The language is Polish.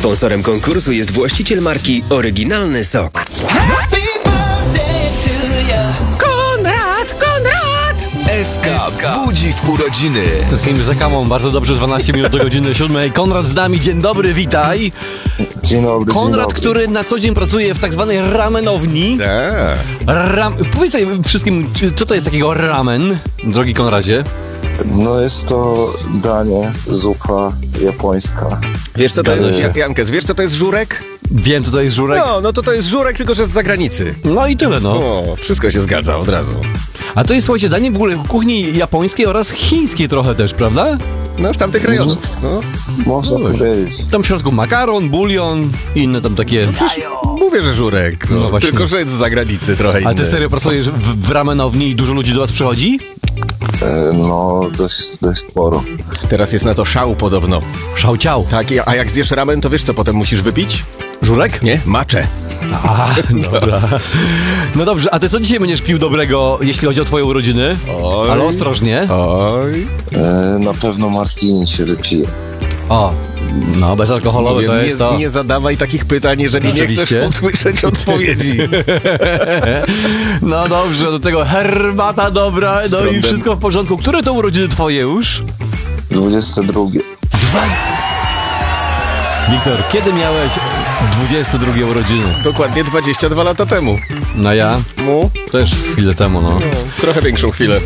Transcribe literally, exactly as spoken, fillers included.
Sponsorem konkursu jest właściciel marki Oryginalny Sok. Konrad, Konrad! S K budzi w urodziny. Tęsknimy za kamą, bardzo dobrze, dwanaście minut do godziny siódmej. Konrad z nami, dzień dobry, witaj. Dzień dobry, Konrad, dzień dobry. który na co dzień pracuje w tak zwanej ramenowni. Tak. Ram... Powiedz wszystkim, co to jest takiego ramen, drogi Konradzie? No jest to danie, zupa japońska. Wiesz co to Zgadza jest, się. Jankes, wiesz co to jest żurek? Wiem, co to jest żurek. No, no to to jest żurek, tylko że z zagranicy. No i tyle, no. O, wszystko się zgadza od razu. A to jest, słuchajcie, danie w ogóle kuchni japońskiej oraz chińskiej trochę też, prawda? No, z tamtych rejonów. No. Można No powiedzieć. Tam w środku makaron, bulion i inne tam takie... Mówię, że żurek. No, No właśnie. tylko że z zagranicy trochę inny. Ale ty serio pracujesz w, w ramenowni i dużo ludzi do was przychodzi? E, no dość, dość sporo. Teraz jest na to szał podobno. Szałciał. Tak, a jak zjesz ramen, to wiesz co potem musisz wypić? Żurek? Nie? Maczę. A, dobra. No dobrze, a ty co dzisiaj będziesz pił dobrego, jeśli chodzi o twoje urodziny? Oj. Ale ostrożnie. Oj. E, na pewno martini się wypije. O, no bezalkoholowe Mówię, to nie, jest to. nie zadawaj takich pytań, jeżeli nie Oczywiście. chcesz usłyszeć odpowiedzi. No dobrze, do tego herbata dobra, no i prądem. wszystko w porządku. Które to urodziny twoje już? dwudzieste drugie. Wiktor, kiedy miałeś dwudzieste drugie urodziny? Dokładnie dwadzieścia dwa lata temu. No ja? Mu? Też chwilę temu, no. Trochę większą chwilę.